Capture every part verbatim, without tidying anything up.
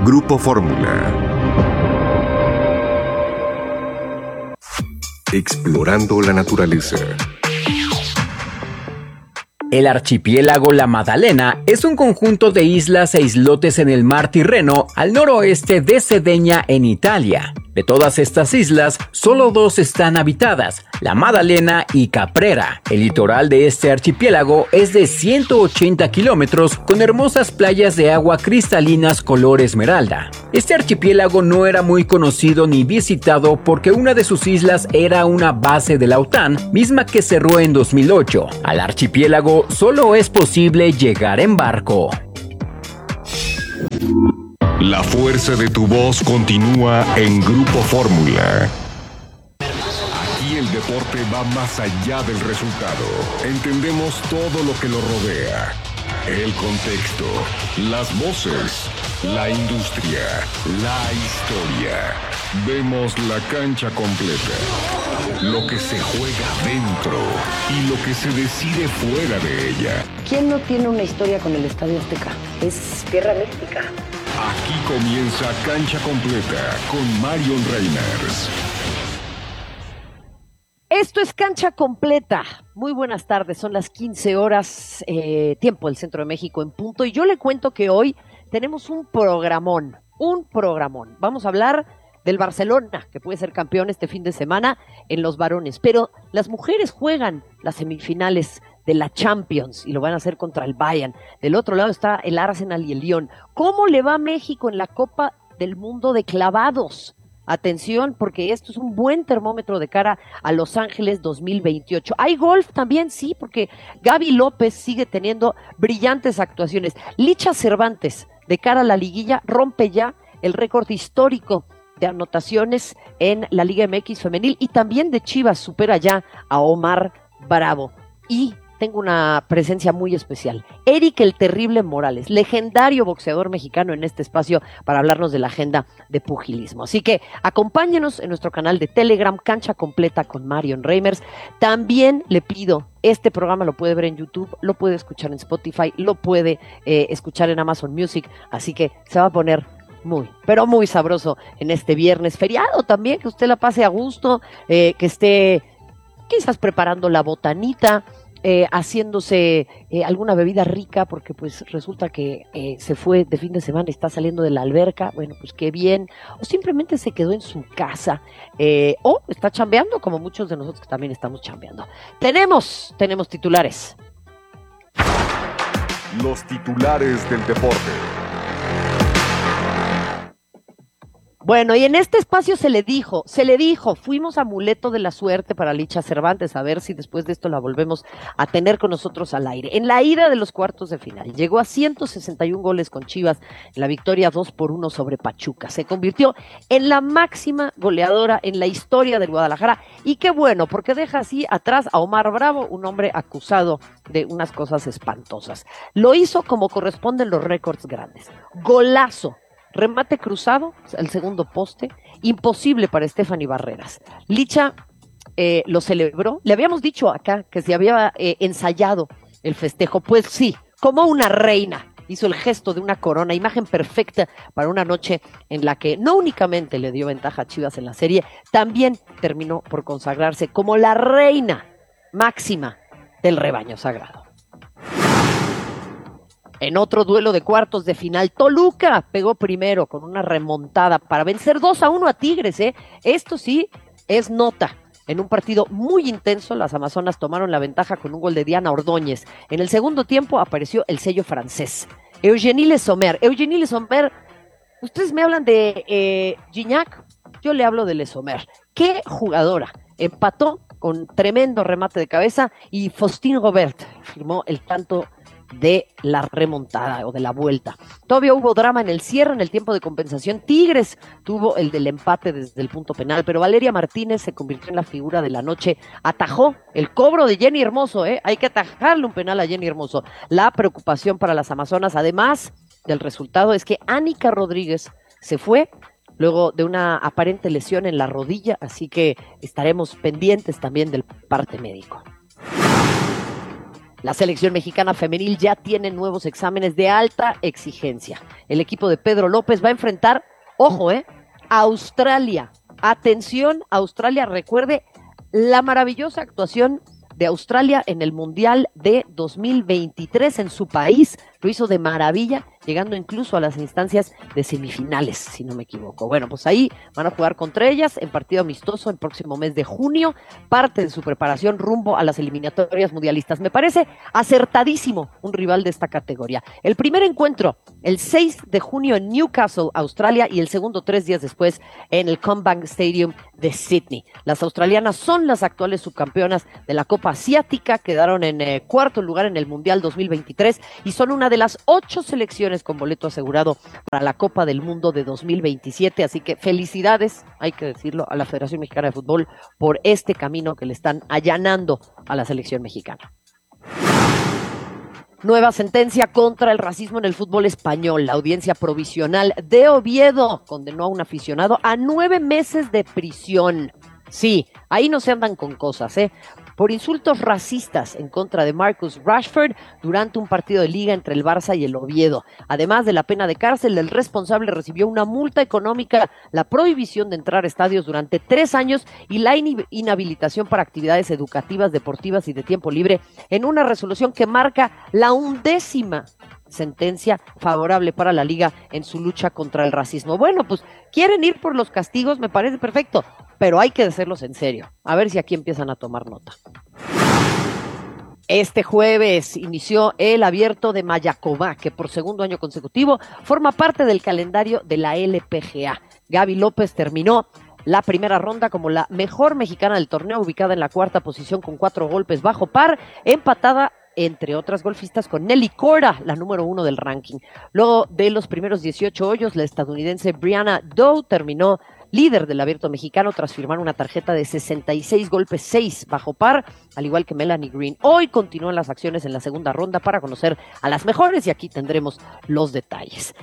Grupo Fórmula. Explorando la naturaleza. El archipiélago La Maddalena es un conjunto de islas e islotes en el mar Tirreno al noroeste de Cerdeña en Italia. De todas estas islas, solo dos están habitadas, La Maddalena y Caprera. El litoral de este archipiélago es de ciento ochenta kilómetros con hermosas playas de agua cristalinas color esmeralda. Este archipiélago no era muy conocido ni visitado porque una de sus islas era una base de la OTAN, misma que cerró en dos mil ocho. Al archipiélago solo es posible llegar en barco. La fuerza de tu voz continúa en Grupo Fórmula. Aquí el deporte va más allá del resultado. Entendemos todo lo que lo rodea. El contexto, las voces, la industria, la historia. Vemos la cancha completa. Lo que se juega dentro y lo que se decide fuera de ella. ¿Quién no tiene una historia con el Estadio Azteca? Es tierra mística. Aquí comienza Cancha Completa con Marion Reimers. Esto es Cancha Completa. Muy buenas tardes, son las quince horas, eh, tiempo del Centro de México en punto. Y yo le cuento que hoy tenemos un programón, un programón. Vamos a hablar del Barcelona, que puede ser campeón este fin de semana en los varones. Pero las mujeres juegan las semifinales de la Champions y lo van a hacer contra el Bayern. Del otro lado está el Arsenal y el Lyon. ¿Cómo le va a México en la Copa del Mundo de clavados? Atención, porque esto es un buen termómetro de cara a Los Ángeles dos mil veintiocho. ¿Hay golf también? Sí, porque Gaby López sigue teniendo brillantes actuaciones. Licha Cervantes, de cara a la liguilla, rompe ya el récord histórico de anotaciones en la Liga M X femenil y también de Chivas supera ya a Omar Bravo. Y tengo una presencia muy especial. Eric el Terrible Morales, legendario boxeador mexicano en este espacio para hablarnos de la agenda de pugilismo. Así que acompáñenos en nuestro canal de Telegram, Cancha Completa con Marion Reimers. También le pido, este programa lo puede ver en YouTube, lo puede escuchar en Spotify, lo puede eh, escuchar en Amazon Music. Así que se va a poner muy, pero muy sabroso en este viernes feriado también, que usted la pase a gusto, eh, que esté quizás preparando la botanita, Eh, haciéndose eh, alguna bebida rica, porque pues resulta que eh, se fue de fin de semana, está saliendo de la alberca, bueno, pues qué bien, o simplemente se quedó en su casa, eh, o está chambeando, como muchos de nosotros que también estamos chambeando. Tenemos, tenemos titulares. Los titulares del deporte. Bueno, y en este espacio se le dijo, se le dijo, fuimos amuleto de la suerte para Licha Cervantes, a ver si después de esto la volvemos a tener con nosotros al aire. En la ida de los cuartos de final, llegó a ciento sesenta y un goles con Chivas, en la victoria dos por uno sobre Pachuca. Se convirtió en la máxima goleadora en la historia del Guadalajara, y qué bueno, porque deja así atrás a Omar Bravo, un hombre acusado de unas cosas espantosas. Lo hizo como corresponden los récords grandes. Golazo. Remate cruzado, el segundo poste, imposible para Stephanie Barreras. Licha eh, lo celebró, le habíamos dicho acá que se había eh, ensayado el festejo, pues sí, como una reina, hizo el gesto de una corona, imagen perfecta para una noche en la que no únicamente le dio ventaja a Chivas en la serie, también terminó por consagrarse como la reina máxima del rebaño sagrado. En otro duelo de cuartos de final, Toluca pegó primero con una remontada para vencer dos a uno a Tigres, ¿eh? Esto sí es nota. En un partido muy intenso, las Amazonas tomaron la ventaja con un gol de Diana Ordóñez. En el segundo tiempo apareció el sello francés. Eugénie Le Sommer. Eugénie Le Sommer, ustedes me hablan de eh, Gignac, yo le hablo de Le Sommer. ¡Qué jugadora! Empató con tremendo remate de cabeza y Faustine Robert firmó el tanto de la remontada o de la vuelta. Todavía hubo drama en el cierre, en el tiempo de compensación. Tigres tuvo el del empate desde el punto penal, pero Valeria Martínez se convirtió en la figura de la noche. Atajó el cobro de Jenny Hermoso, ¿eh? Hay que atajarle un penal a Jenny Hermoso. La preocupación para las Amazonas, además del resultado, es que Ánica Rodríguez se fue luego de una aparente lesión en la rodilla, así que estaremos pendientes también del parte médico. La selección mexicana femenil ya tiene nuevos exámenes de alta exigencia. El equipo de Pedro López va a enfrentar, ojo, eh, a Australia. Atención, Australia, recuerde la maravillosa actuación de Australia en el Mundial de dos mil veintitrés en su país. Lo hizo de maravilla, llegando incluso a las instancias de semifinales, si no me equivoco. Bueno, pues ahí van a jugar contra ellas en partido amistoso el próximo mes de junio, parte de su preparación rumbo a las eliminatorias mundialistas. Me parece acertadísimo un rival de esta categoría. El primer encuentro, el seis de junio en Newcastle, Australia, y el segundo tres días después en el Combank Stadium de Sydney. Las australianas son las actuales subcampeonas de la Copa Asiática, quedaron en eh, cuarto lugar en el Mundial dos mil veintitrés y son una de las ocho selecciones con boleto asegurado para la Copa del Mundo de dos mil veintisiete, así que felicidades, hay que decirlo, a la Federación Mexicana de Fútbol por este camino que le están allanando a la selección mexicana. Nueva sentencia contra el racismo en el fútbol español. La audiencia provisional de Oviedo condenó a un aficionado a nueve meses de prisión. Sí, ahí no se andan con cosas, ¿eh? Por insultos racistas en contra de Marcus Rashford durante un partido de liga entre el Barça y el Oviedo. Además de la pena de cárcel, el responsable recibió una multa económica, la prohibición de entrar a estadios durante tres años y la inhabilitación para actividades educativas, deportivas y de tiempo libre, en una resolución que marca la undécima sentencia favorable para la liga en su lucha contra el racismo. Bueno, pues quieren ir por los castigos, me parece perfecto, pero hay que hacerlos en serio. A ver si aquí empiezan a tomar nota. Este jueves inició el Abierto de Mayaková, que por segundo año consecutivo forma parte del calendario de la L P G A. Gaby López terminó la primera ronda como la mejor mexicana del torneo, ubicada en la cuarta posición con cuatro golpes bajo par, empatada entre otras golfistas con Nelly Korda, la número uno del ranking. Luego de los primeros dieciocho hoyos, la estadounidense Brianna Doe terminó líder del Abierto mexicano tras firmar una tarjeta de sesenta y seis golpes, seis bajo par, al igual que Melanie Green. Hoy continúan las acciones en la segunda ronda para conocer a las mejores y aquí tendremos los detalles.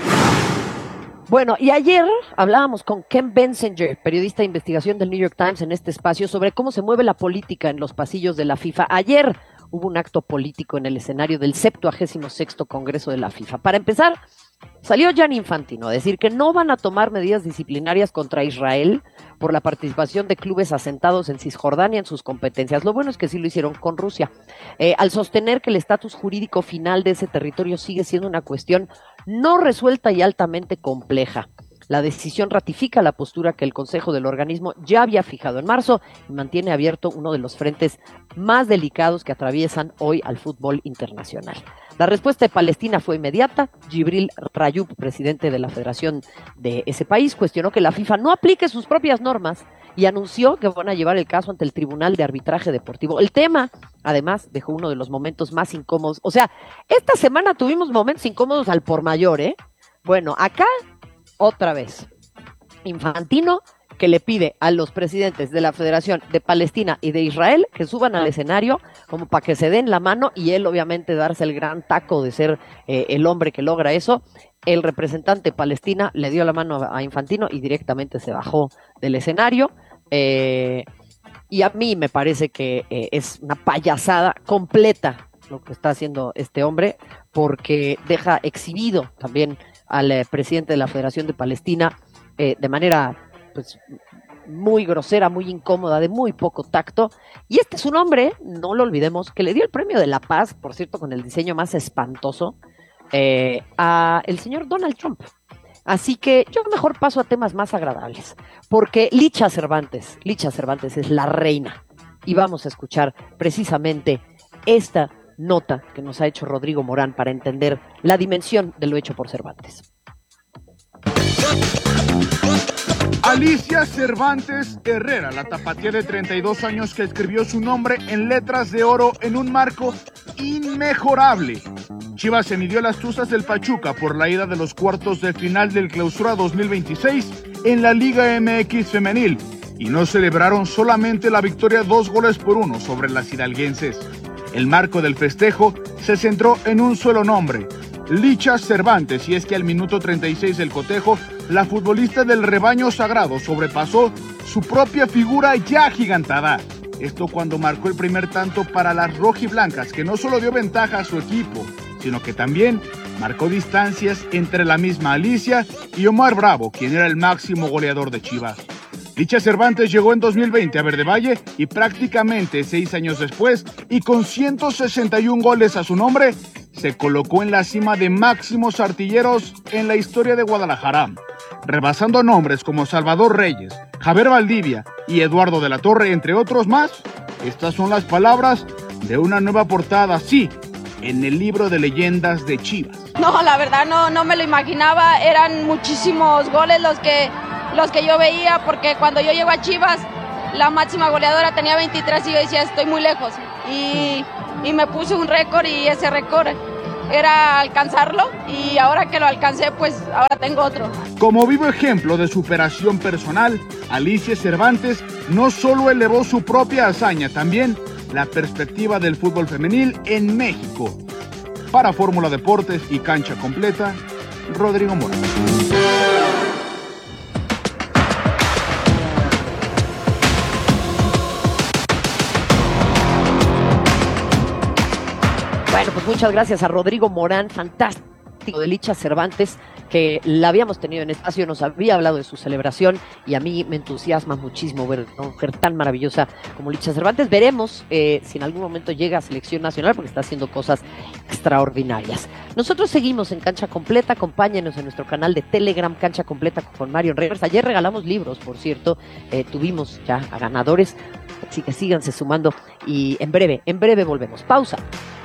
Bueno, y ayer hablábamos con Ken Bensinger, periodista de investigación del New York Times, en este espacio sobre cómo se mueve la política en los pasillos de la FIFA. Ayer hubo un acto político en el escenario del septuagésimo sexto Congreso de la FIFA. Para empezar, salió Gianni Infantino a decir que no van a tomar medidas disciplinarias contra Israel por la participación de clubes asentados en Cisjordania en sus competencias. Lo bueno es que sí lo hicieron con Rusia, eh, al sostener que el estatus jurídico final de ese territorio sigue siendo una cuestión no resuelta y altamente compleja. La decisión ratifica la postura que el Consejo del organismo ya había fijado en marzo y mantiene abierto uno de los frentes más delicados que atraviesan hoy al fútbol internacional. La respuesta de Palestina fue inmediata. Jibril Rayoub, presidente de la federación de ese país, cuestionó que la FIFA no aplique sus propias normas y anunció que van a llevar el caso ante el Tribunal de Arbitraje Deportivo. El tema, además, dejó uno de los momentos más incómodos. O sea, esta semana tuvimos momentos incómodos al por mayor, ¿eh? Bueno, acá otra vez, Infantino, que le pide a los presidentes de la Federación de Palestina y de Israel que suban al escenario como para que se den la mano y él obviamente darse el gran taco de ser eh, el hombre que logra eso. El representante de Palestina le dio la mano a Infantino y directamente se bajó del escenario. Eh, y a mí me parece que eh, es una payasada completa lo que está haciendo este hombre, porque deja exhibido también al eh, presidente de la Federación de Palestina eh, de manera pues muy grosera, muy incómoda, de muy poco tacto. Y este es un hombre, no lo olvidemos, que le dio el premio de la paz, por cierto, con el diseño más espantoso, eh, a el señor Donald Trump. Así que yo mejor paso a temas más agradables, porque Licha Cervantes, Licha Cervantes es la reina, y vamos a escuchar precisamente esta nota que nos ha hecho Rodrigo Morán para entender la dimensión de lo hecho por Cervantes. Alicia Cervantes Herrera, la tapatía de treinta y dos años que escribió su nombre en letras de oro en un marco inmejorable. Chivas se midió las tuzas del Pachuca por la ida de los cuartos de final del Clausura dos mil veintiséis en la Liga M X Femenil y no celebraron solamente la victoria dos goles por uno sobre las hidalguenses. El marco del festejo se centró en un solo nombre, Licha Cervantes, y es que al minuto treinta y seis del cotejo, la futbolista del rebaño sagrado sobrepasó su propia figura ya agigantada. Esto cuando marcó el primer tanto para las rojiblancas, que no solo dio ventaja a su equipo, sino que también marcó distancias entre la misma Alicia y Omar Bravo, quien era el máximo goleador de Chivas. Licha Cervantes llegó en dos mil veinte a Verde Valle y prácticamente seis años después, y con ciento sesenta y un goles a su nombre, se colocó en la cima de máximos artilleros en la historia de Guadalajara, rebasando nombres como Salvador Reyes, Javier Valdivia y Eduardo de la Torre, entre otros más. Estas son las palabras de una nueva portada, sí, en el libro de leyendas de Chivas. No, la verdad no, no me lo imaginaba, eran muchísimos goles los que, los que yo veía, porque cuando yo llego a Chivas, la máxima goleadora tenía veintitrés y yo decía, estoy muy lejos. Y, y me puse un récord y ese récord era alcanzarlo, y ahora que lo alcancé, pues ahora tengo otro. Como vivo ejemplo de superación personal, Alicia Cervantes no solo elevó su propia hazaña, también la perspectiva del fútbol femenil en México. Para Fórmula Deportes y Cancha Completa, Rodrigo Morán. Bueno, pues muchas gracias a Rodrigo Morán, fantástico, de Licha Cervantes, que la habíamos tenido en espacio, nos había hablado de su celebración y a mí me entusiasma muchísimo ver a una mujer tan maravillosa como Licha Cervantes. Veremos eh, si en algún momento llega a selección nacional, porque está haciendo cosas extraordinarias. Nosotros seguimos en Cancha Completa, acompáñenos en nuestro canal de Telegram, Cancha Completa con Marion Rivers. Ayer regalamos libros, por cierto, eh, tuvimos ya a ganadores, así que síganse sumando y en breve, en breve volvemos. Pausa.